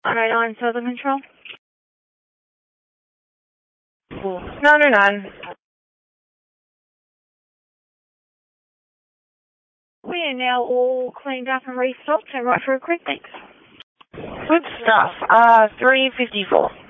109 Southern Control. Cool. 909. We are now all cleaned up and restocked and right for a quick thanks. Good stuff. 354.